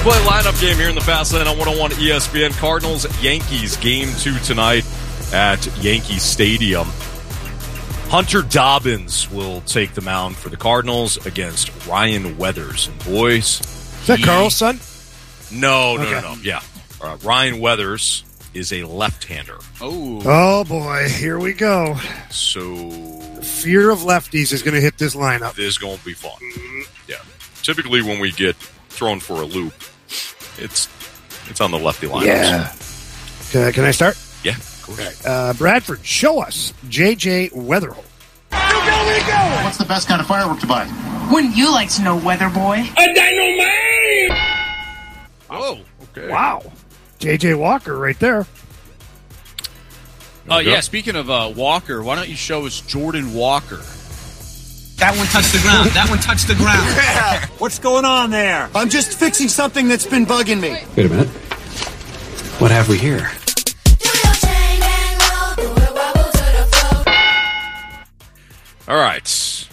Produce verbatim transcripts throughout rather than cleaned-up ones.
Play lineup game here in the Fast Lane on one oh one E S P N. Cardinals, Yankees, game two tonight at Yankee Stadium. Hunter Dobbins will take the mound for the Cardinals against Ryan Weathers. And boys, is that he, Carl's son? No, no, okay. no, no. Yeah. Uh, Ryan Weathers is a left-hander. Oh. Oh, boy. Here we go. So. Fear of lefties is going to hit this lineup. This is going to be fun. Mm-hmm. Yeah. Typically when we get thrown for a loop, it's it's on the lefty lineups. Yeah. Can, can I start? Yeah, of course. Okay. Uh, Bradford, show us J J Weatherholt. What's the best kind of firework to buy? Wouldn't you like to know, Weather Boy? A dynamite! Oh, okay. Wow. J J Walker right there. Oh, uh, yeah, speaking of uh, Walker, why don't you show us Jordan Walker? That one touched the ground. That one touched the ground. Yeah. What's going on there? I'm just fixing something that's been bugging me. Wait a minute. What have we here? All right.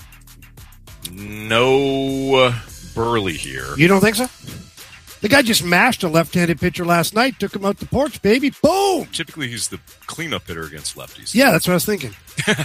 No Burley here. You don't think so? The guy just mashed a left-handed pitcher last night, took him out the porch, baby. Boom! Typically, he's the cleanup hitter against lefties. Yeah, that's what I was thinking.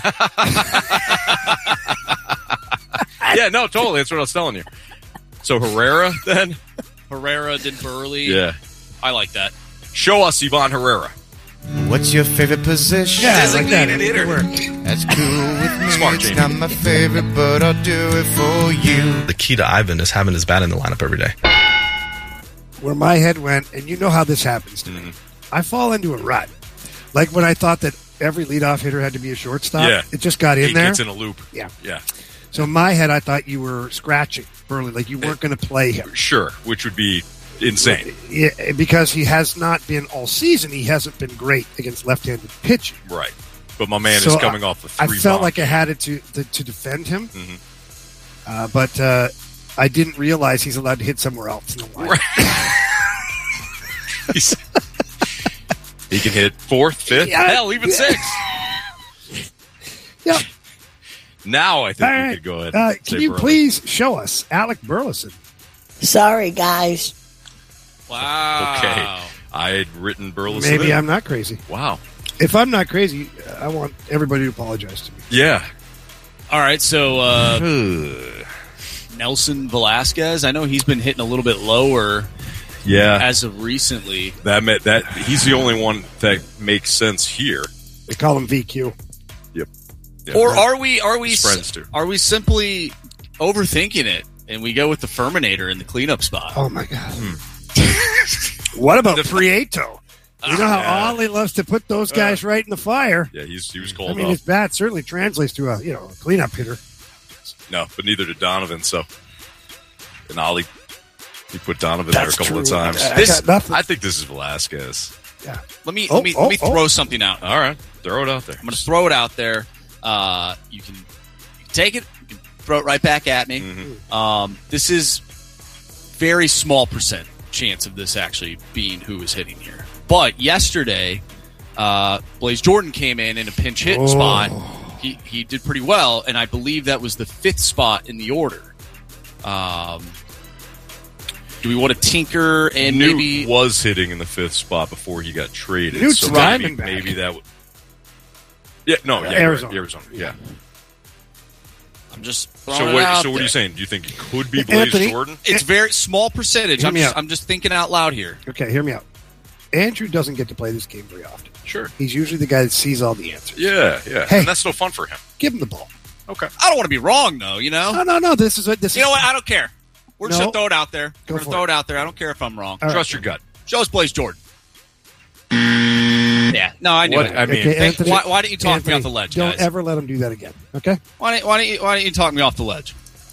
Yeah, no, totally. That's what I was telling you. So Herrera, then? Herrera did Burley. Yeah. I like that. Show us Ivan Herrera. What's your favorite position? Yeah, designated like hitter. That's cool with me. Smart, it's Jamie. not my favorite, but I'll do it for you. The key to Ivan is having his bat in the lineup every day. Where my head went, and you know how this happens to mm-hmm. me. I fall into a rut. Like when I thought that every leadoff hitter had to be a shortstop. Yeah. It just got in he there. Gets in a loop. Yeah. Yeah. So in my head, I thought you were scratching Burley, like you weren't going to play him. Sure, which would be insane. Yeah, because he has not been all season. He hasn't been great against left-handed pitching. Right. But my man so is coming I, off the three I felt bomb. like I had it to to, to defend him, mm-hmm. uh, but uh, I didn't realize he's allowed to hit somewhere else in the line. Right. He can hit fourth, fifth, yeah, hell, even yeah. sixth. Yeah. Now I think All we right. could go ahead. Uh, and can say you Burley. please show us Alec Burleson? Sorry, guys. Wow. Okay. I had written Burleson. Maybe in. I'm not crazy. Wow. If I'm not crazy, I want everybody to apologize to me. Yeah. All right, so uh, Nelson Velasquez, I know he's been hitting a little bit lower yeah. as of recently. That meant that he's the only one that makes sense here. They call him V Q. Yep. yep. Or are we are we His friends do. are we simply overthinking it and we go with the Furminator in the cleanup spot? Oh my god. Hmm. What about Prieto? You know how yeah. Ollie loves to put those guys uh, right in the fire. Yeah, he's he was cold. I mean, up. his bat certainly translates to a you know a cleanup hitter. No, but neither did Donovan. So, and Ollie, he put Donovan That's there a couple true. of times. I, This, I, I think this is Velasquez. Yeah. Let me oh, let me oh, let me oh. throw something out. All right, throw it out there. I'm going to throw it out there. Uh, you can, you can take it. You can throw it right back at me. Mm-hmm. Um, this is very small percent chance of this actually being who is hitting here. But yesterday, uh, Blaze Jordan came in in a pinch hit oh. spot. He he did pretty well, and I believe that was the fifth spot in the order. Um, do we want to tinker and Newt maybe was hitting in the fifth spot before he got traded? Newt's so maybe, Diamondback. maybe that would. Yeah, no, yeah, Arizona. right, Arizona, yeah. I'm just So throwing it what? out So what are there. you saying? Do you think it could be Blaze Anthony, Jordan? It's very small percentage. Hear I'm me just, out. I'm just thinking out loud here. Okay, hear me out. Andrew doesn't get to play this game very often. Sure. He's usually the guy that sees all the answers. Yeah, yeah. Hey. And that's no fun for him. Give him the ball. Okay. I don't want to be wrong, though. You know. No, no, no. This is what this. You is, know what? I don't care. We're just No. gonna throw it out there. Go We're gonna for throw it. it out there. I don't care if I'm wrong. All Trust right. your gut. Show us Blaze Jordan. Yeah. No, I knew What- it. I mean, Okay, Hey, Anthony, why, why didn't you talk Anthony, me off the ledge, Don't guys? ever let him do that again. Okay. Why didn't Why didn't you, Why didn't you talk me off the ledge?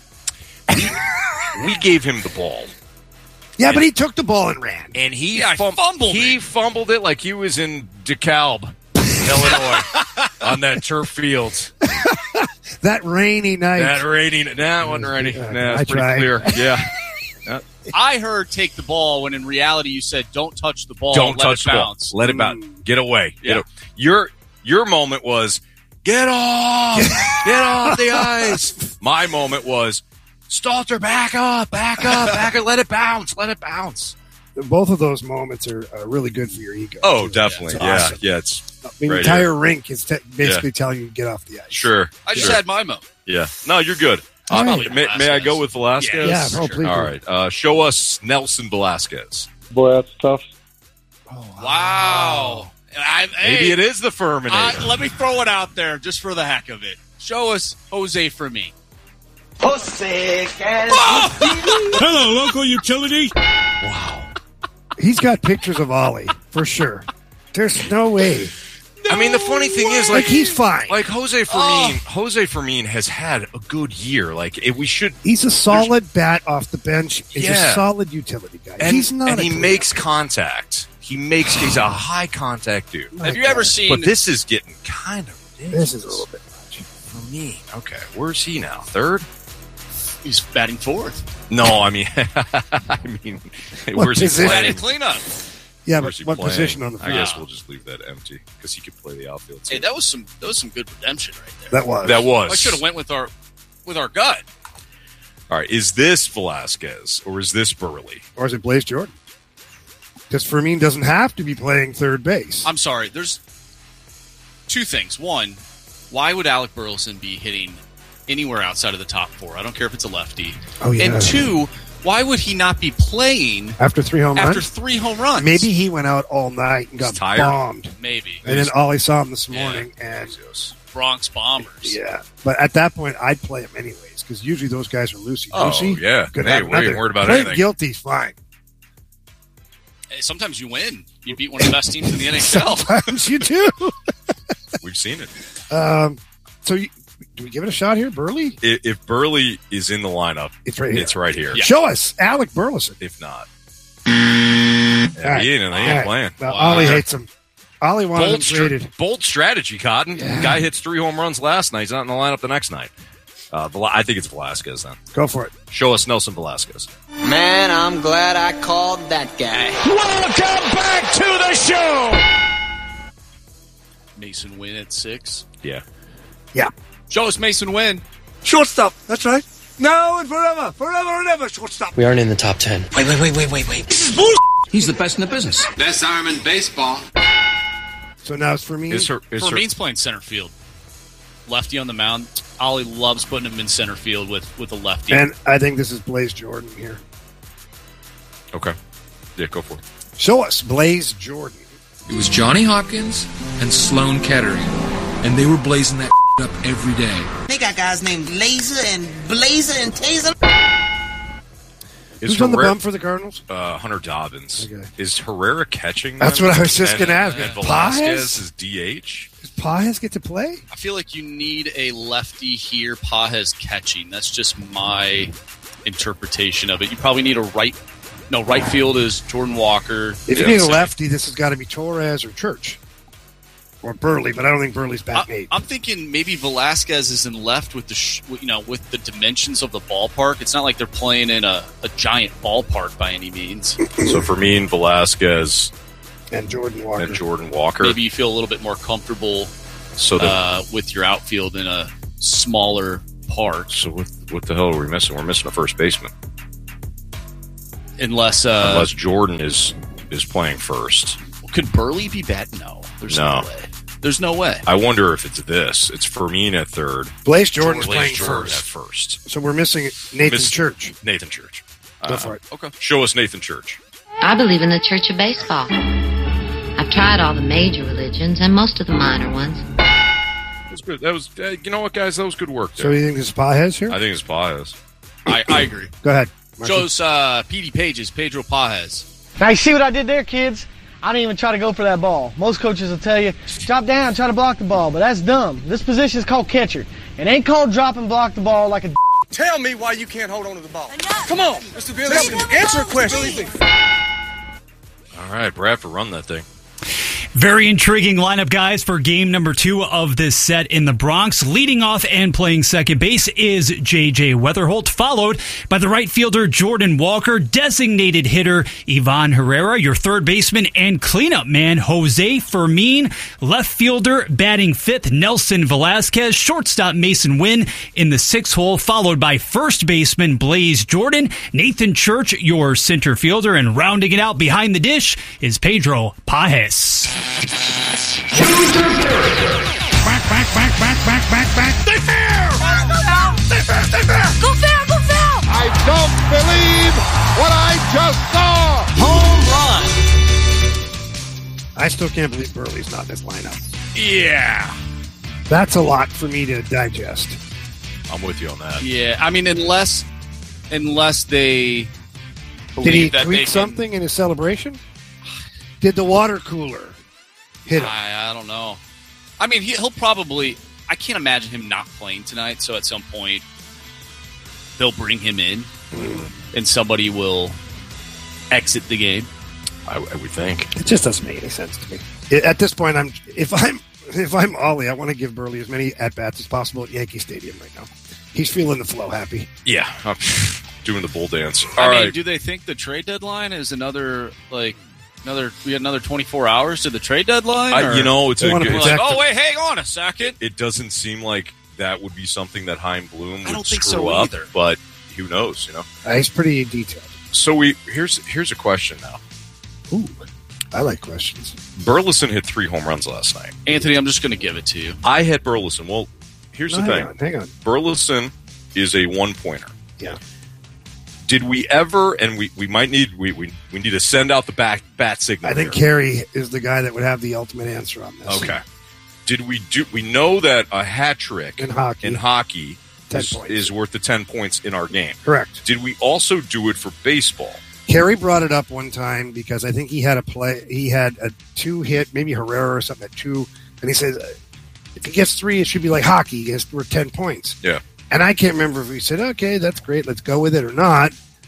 We gave him the ball, Yeah, but he took the ball and ran. and he Yeah, I fum- fumbled He it. fumbled it like he was in DeKalb, Illinois, on that turf field. That rainy night. That rainy. Nah, it wasn't rainy. Yeah, Nah, I it's pretty tried. clear. Yeah. I heard take the ball when in reality you said don't touch the ball. Don't let touch it the ball. bounce. Let it bounce. Get away. Yeah. Get a- your your moment was get off. Get off the ice. My moment was Stalter, back up, back up, back up. Let it bounce. Let it bounce. both of those moments are, are really good for your ego. Oh, too. definitely. It's Yeah, awesome. yeah. It's I mean, right the entire here. rink is te- basically Yeah. telling you to get off the ice. Sure. I just sure. had my moment. Yeah. No, you're good. All Uh, right. may, may I go with Velasquez? Yeah, yeah, oh, please All do. right. Uh, show us Nelson Velasquez. Boy, that's tough. Wow. I, Maybe hey, it is the Furminator. I, let me throw it out there just for the heck of it. Show us Jose for me. Jose. Hello, local utility. He's got pictures of Ollie, for sure. There's no way. I mean, the funny thing is, Like, like, he's fine. like Jose Fermin. Jose Fermin has had a good year. Like, if we should. He's a solid bat off the bench. He's Yeah. a solid utility guy. And, he's not and a he cleanup. makes contact. He makes. He's a high contact dude. My Have you ever God. seen? But this is getting kind of ridiculous. This is a little bit much. for me. Okay, where's he now? Third? He's batting fourth. No, I mean, I mean, What where's he position? playing? Batting cleanup. Yeah, Where's but he what playing? position on the I field? guess we'll just leave that empty because he could play the outfield too. Hey, that was some that was some good redemption right there. That was. That was. I should have went with our with our gut. All right, is this Velasquez or is this Burley? Or is it Blaze Jordan? Because Fermin doesn't have to be playing third base. I'm sorry. There's two things. One, why would Alec Burleson be hitting anywhere outside of the top four? I don't care if it's a lefty. Oh, yeah. And two, why would he not be playing After three home after runs? three home runs? Maybe he went out all night and got He's tired. bombed. Maybe. And then Ollie saw him this Yeah. morning. And Bronx Bombers. yeah. But at that point, I'd play him anyways because usually those guys are loosey Oh, goosey. yeah. Could Hey, have we ain't nothing. worried about Playing anything. guilty's fine. Hey, sometimes you win. You beat one of the best teams in the N H L. Sometimes you do. We've seen it. Um, so you, do we give it a shot here, Burley? If, if Burley is in the lineup, It's right here. it's right here. Show us Alec Burleson. If not, All yeah, right. he ain't, he ain't All right. playing. Well, Wow. Ollie hates him. Ollie wanted him Bold, stra- traded. bold strategy, Cotton. Yeah. Guy hits three home runs last night. He's not in the lineup the next night. Uh, Vel- I think it's Velasquez then. Go for it. Show us Nelson Velasquez. Man, I'm glad I called that guy. Welcome back to the show. Mason Wynn at six. Yeah. Yeah. Show us Mason Wynn. Shortstop. That's right. Now and forever. Forever and ever. Shortstop. We aren't in the top ten. Wait, wait, wait, wait, wait, wait. This is bullshit. He's the best in the business. Best arm in baseball. So now it's for me. Is her, is her, Fermin's playing center field. Lefty on the mound. Ollie loves putting him in center field with, with a lefty. And I think this is Blaze Jordan here. okay. Yeah, go for it. Show us Blaze Jordan. It was Johnny Hopkins and Sloan Kettering, and they were blazing that up every day. They got guys named Laser and Blazer and Taser. Is Who's on the Herrera- bum for the Cardinals? Uh, Hunter Dobbins. Okay. Is Herrera catching? That's them? what I was just And- gonna ask. And Paz? Velasquez is D H. Does Pajes get to play? I feel like you need a lefty here. Pajes catching. That's just my interpretation of it. You probably need a right. No, right field is Jordan Walker. If you Yeah, need a so- lefty, this has got to be Torres or Church. Or Burley, but I don't think Burley's bat I, made. I'm thinking maybe Velasquez is in left with the sh- you know with the dimensions of the ballpark. It's not like they're playing in a, a giant ballpark by any means. So for me and Velasquez And Jordan Walker. and Jordan Walker. Maybe you feel a little bit more comfortable So the, uh, with your outfield in a smaller park, so what, what the hell are we missing? We're missing a first baseman. unless uh, Unless Jordan is is playing first. could Burley be batting? No, there's No. no, way. There's no way. I wonder if it's this. It's Fermin at third. Blaze Jordan's Blaze playing Jordan first. at first. So we're missing Nathan Miss- Church. Nathan Church. Go Uh, for it. Okay. Show us Nathan Church. I believe in the Church of Baseball. I've tried all the major religions and most of the minor ones. That was good. That was. Uh, you know what, guys? That was good work. So There. you think this is Pajes here? I think it's Paez. I, I agree. Go ahead. Marky. Shows uh, P D Pages, Pedro Pajes. Now, you see what I did there, kids? I didn't even try to go for that ball. Most coaches will tell you, drop down, try to block the ball, but that's dumb. This position is called catcher. It ain't called drop and block the ball like a d- Tell me why you can't hold on to the ball. Come on, Mister Billy. Answer a question. All right, Bradford, run that thing. Very intriguing lineup, guys, for game number two of this set in the Bronx. Leading off and playing second base is J J Weatherholt, followed by the right fielder Jordan Walker, designated hitter Ivan Herrera, your third baseman and cleanup man Jose Fermin, left fielder batting fifth Nelson Velasquez, shortstop Mason Wynn in the sixth hole, followed by first baseman Blaze Jordan, Nathan Church, your center fielder, and rounding it out behind the dish is Pedro Pajes. Back, back, back, back, back, back, back. They fair! They fair, they fair! Go fair, go fair! I don't believe what I just saw! Home run! I still can't believe Burley's not in this lineup. Yeah. That's a lot for me to digest. I'm with you on that. Yeah, I mean, unless unless they believe Did he that tweet they can, something in his celebration? Did the water cooler hit him? I, I don't know. I mean, he, he'll probably. I can't imagine him not playing tonight. So at some point, they'll bring him in, mm. and somebody will exit the game. I, I would think it just doesn't make any sense to me. It, at this point, I'm if I'm if I'm Ollie, I want to give Burley as many at bats as possible at Yankee Stadium right now. He's feeling the flow, happy. Yeah, I'm doing the bull dance. I All mean, right. do they think the trade deadline is another like? Another, we had another twenty-four hours to the trade deadline. I, you know, it's a good. Like, oh wait, hang on a second. It doesn't seem like that would be something that Chaim Bloom would I don't screw think so up, either. but who knows? You know, uh, he's pretty detailed. So we here's here's a question now. Ooh, I like questions. Burleson hit three home runs last night. Anthony, I'm just going to give it to you. I hit Burleson. Well, here's no, the hang thing. On, hang on. Burleson is a one pointer. Yeah. Did we ever, and we, we might need, we, we we need to send out the bat, bat signal I think here. Carey is the guy that would have the ultimate answer on this. Okay. Did we do, we know that a hat trick in hockey, in hockey is, points. is worth the ten points in our game. Correct. Did we also do it for baseball? Carey brought it up one time because I think he had a play, he had a two hit, maybe Herrera or something at two, and he says, if he gets three, it should be like hockey. He gets worth ten points. Yeah. And I can't remember if we said, okay, that's great, let's go with it or not.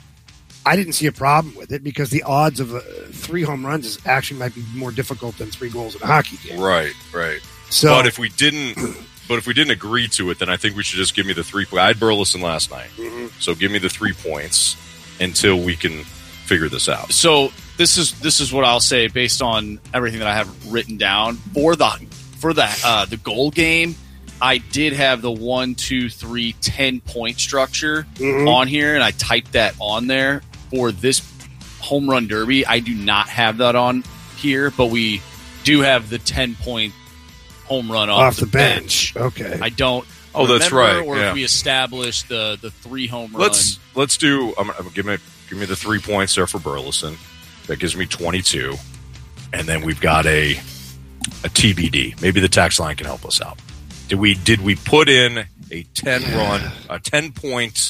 I didn't see a problem with it because the odds of uh, three home runs is actually might be more difficult than three goals in a hockey game. Right, right. So, but if we didn't, but if we didn't agree to it, then I think we should just give me the three. I had Burleson last night, mm-hmm. so give me the three points until we can figure this out. So this is this is what I'll say based on everything that I have written down for the for the uh, the goal game. I did have the one, two, three, ten point structure mm-hmm. on here, and I typed that on there for this home run derby. I do not have that on here, but we do have the ten point home run off, off the, the bench. bench. Okay, I don't. Oh, remember, that's right. Or yeah. if we establish the the three home run. Let's let's do. I'm, I'm give me give me the three points there for Burleson. That gives me twenty-two, and then we've got a a T B D. Maybe the tax line can help us out. Did we did we put in a ten run a ten point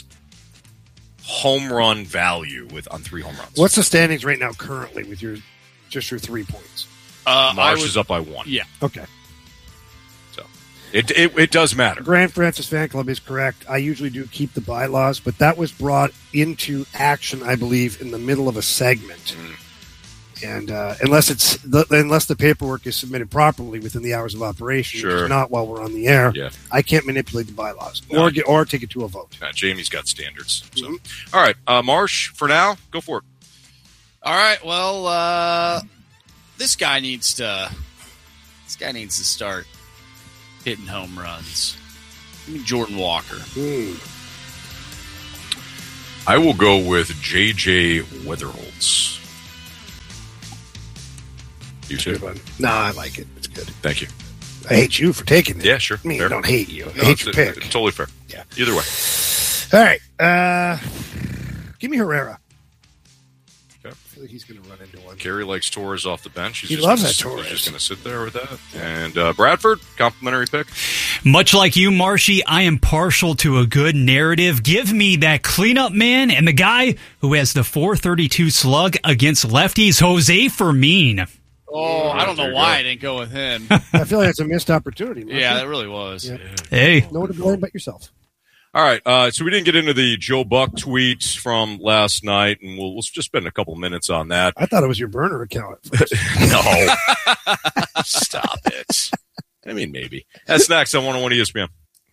home run value with on three home runs? What's the standings right now currently with your just your three points? Uh, Marsh would, is up by one. Yeah. Okay. So it, it it does matter. Grand Francis Fan Club is correct. I usually do keep the bylaws, but that was brought into action, I believe, in the middle of a segment. Mm. And uh, unless it's the, unless the paperwork is submitted properly within the hours of operation, sure. which is not while we're on the air, yeah. I can't manipulate the bylaws no. or get, or take it to a vote. Uh, Jamie's got standards. So. Mm-hmm. All right, uh, Marsh, for now, go for it. All right. Well, uh, this guy needs to. This guy needs to start hitting home runs. I mean, Jordan Walker. Mm. I will go with J J Weatherholtz. You too? No, I like it. It's good. Thank you. I hate you for taking it. Yeah, sure. I mean, fair. I don't hate you. I no, hate your it, pick. It, totally fair. Yeah. Either way. All right. Uh, give me Herrera. Okay. I feel like he's going to run into one. Carey likes Torres off the bench. He's he just loves gonna, that Torres. He's just going to sit there with that. And uh, Bradford, complimentary pick. Much like you, Marshy, I am partial to a good narrative. Give me that cleanup man and the guy who has the four thirty-two slug against lefties, Jose Fermin. Oh, I don't know why I didn't go with him. I feel like it's a missed opportunity. Yeah, that really was. Yeah. Hey. No one to blame but yourself. All right, uh, so we didn't get into the Joe Buck tweets from last night, and we'll, we'll just spend a couple minutes on that. I thought it was your burner account. No. Stop it. I mean, maybe. That's next on one oh one E S P N.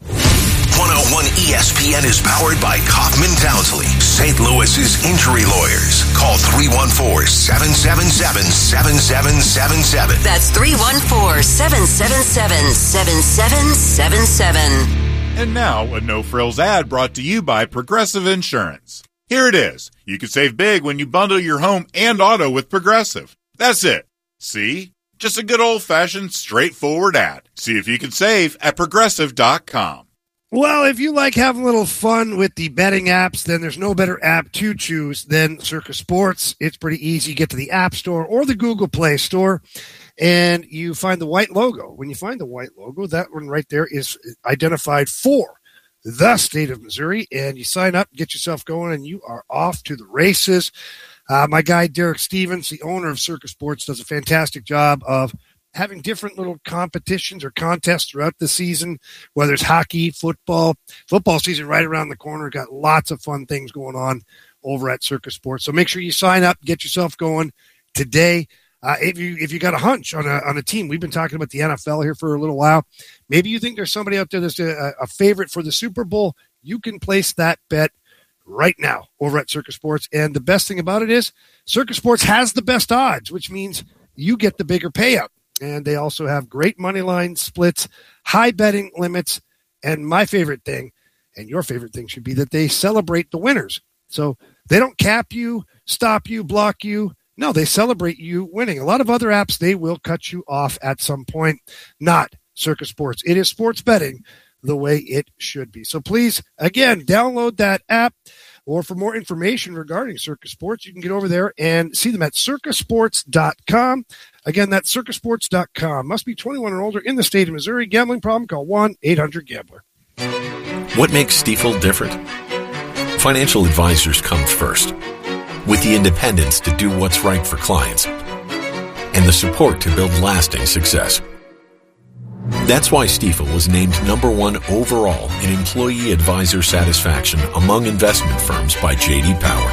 one oh one E S P N is powered by Kaufman Townsley, Saint Louis's injury lawyers. Call three one four, seven seven seven, seven seven seven seven. That's three one four, seven seven seven, seven seven seven seven. And now, a no-frills ad brought to you by Progressive Insurance. Here it is. You can save big when you bundle your home and auto with Progressive. That's it. See? Just a good old-fashioned, straightforward ad. See if you can save at Progressive dot com. Well, if you like having a little fun with the betting apps, then there's no better app to choose than Circa Sports. It's pretty easy. You get to the App Store or the Google Play Store, and you find the white logo. When you find the white logo, that one right there is identified for the state of Missouri, and you sign up, get yourself going, and you are off to the races. Uh, my guy, Derek Stevens, the owner of Circa Sports, does a fantastic job of having different little competitions or contests throughout the season, whether it's hockey, football. Football season right around the corner. Got lots of fun things going on over at Circa Sports. So make sure you sign up, get yourself going today. Uh, if you if you got a hunch on a on a team, we've been talking about the N F L here for a little while. Maybe you think there's somebody out there that's a, a favorite for the Super Bowl. You can place that bet right now over at Circa Sports. And the best thing about it is Circa Sports has the best odds, which means you get the bigger payout. And they also have great money line splits, high betting limits, and my favorite thing, and your favorite thing should be that they celebrate the winners. So they don't cap you, stop you, block you. No, they celebrate you winning. A lot of other apps, they will cut you off at some point. Not Circa Sports. It is sports betting the way it should be. So please, again, download that app. Or for more information regarding Circa Sports, you can get over there and see them at circa sports dot com. Again, that's circa sports dot com. Must be twenty-one or older in the state of Missouri. Gambling problem? Call one eight hundred gambler. What makes Stifel different? Financial advisors come first, with the independence to do what's right for clients and the support to build lasting success. That's why Stifel was named number one overall in employee advisor satisfaction among investment firms by J D Power.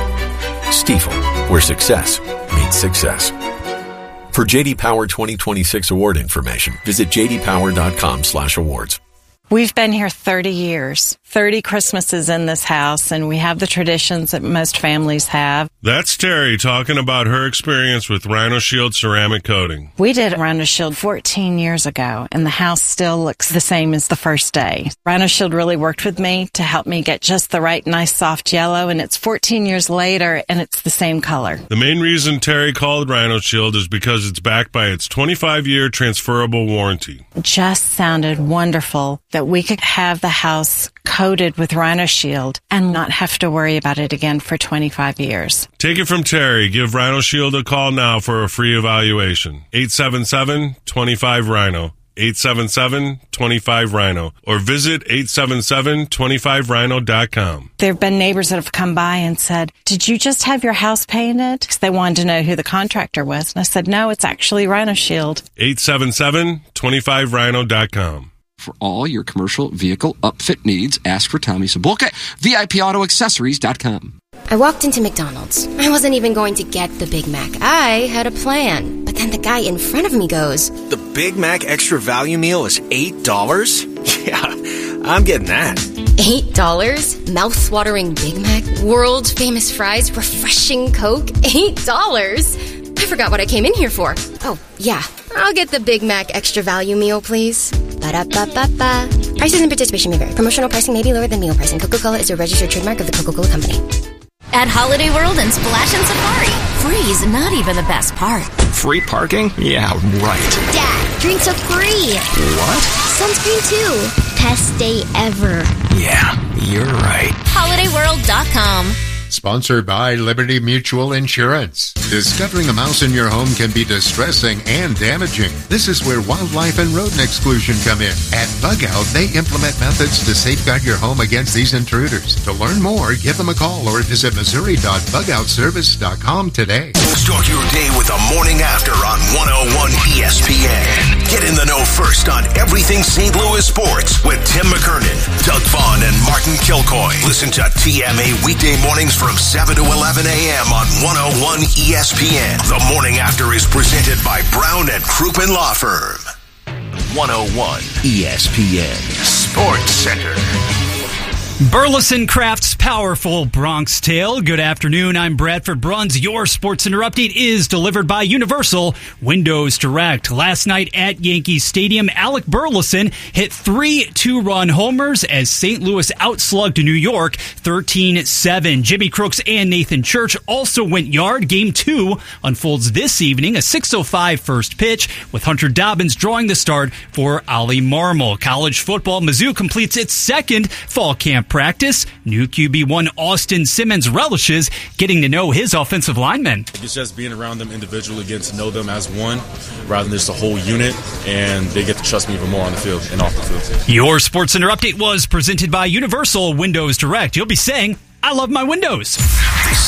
Stifel, where success meets success. For J D Power twenty twenty-six award information, visit j d power dot com slash awards. We've been here thirty years, thirty Christmases in this house, and we have the traditions that most families have. That's Terry talking about her experience with Rhino Shield ceramic coating. We did Rhino Shield fourteen years ago, and the house still looks the same as the first day. Rhino Shield really worked with me to help me get just the right nice soft yellow, and it's fourteen years later, and it's the same color. The main reason Terry called Rhino Shield is because it's backed by its twenty-five year transferable warranty. It just sounded wonderful that we could have the house coated with Rhino Shield and not have to worry about it again for twenty-five years. Take it from Terry. Give Rhino Shield a call now for a free evaluation. eight seven seven, two five, rhino. eight seven seven, two five, rhino. Or visit eight seven seven, two five rhino dot com. There have been neighbors that have come by and said, "Did you just have your house painted?" Because they wanted to know who the contractor was. And I said, "No, it's actually Rhino Shield." eight seven seven, two five rhino dot com. For all your commercial vehicle upfit needs, ask for Tommy Sabolka, V I P Auto Accessories dot com. I walked into McDonald's. I wasn't even going to get the Big Mac. I had a plan. But then the guy in front of me goes, "The Big Mac Extra Value Meal is eight dollars? Yeah, I'm getting that." eight dollars? Mouth-watering Big Mac? World-famous fries? Refreshing Coke? eight dollars? I forgot what I came in here for. Oh, yeah. I'll get the Big Mac Extra Value Meal, please. Ba-da-ba-ba-ba. Prices and participation may vary. Promotional pricing may be lower than meal pricing. Coca-Cola is a registered trademark of the Coca-Cola Company. At Holiday World and Splash and Safari, free's not even the best part. Free parking? Yeah, right. Dad, drinks are free. What? Sunscreen too. Best day ever. Yeah, you're right. holiday world dot com. Sponsored by Liberty Mutual Insurance. Discovering a mouse in your home can be distressing and damaging. This is where wildlife and rodent exclusion come in. At Bug Out, they implement methods to safeguard your home against these intruders. To learn more, give them a call or visit missouri dot bug out service dot com today. Start your day with the morning after on one oh one E S P N. Get in the know first on everything Saint Louis sports with Tim McKernan, Doug Vaughn, and Martin Kilcoy. Listen to T M A weekday mornings from seven to eleven a.m. on one oh one E S P N. The morning after is presented by Brown and Crouppen Law Firm. one oh one E S P N Sports Center. Burleson crafts powerful Bronx tale. Good afternoon. I'm Bradford Bruns. Your Sports Center update is delivered by Universal Windows Direct. Last night at Yankee Stadium, Alec Burleson hit three two-run homers as Saint Louis outslugged New York thirteen seven. Jimmy Crooks and Nathan Church also went yard. Game two unfolds this evening, a six oh five first pitch, with Hunter Dobbins drawing the start for Ollie Marmol. College football, Mizzou completes its second fall camp practice. New Q B one Austin Simmons relishes getting to know his offensive linemen. It's just being around them individually, getting to know them as one rather than just a whole unit, and they get to trust me even more on the field and off the field. Your Sports Center update was presented by Universal Windows Direct. You'll be saying, I love my windows. This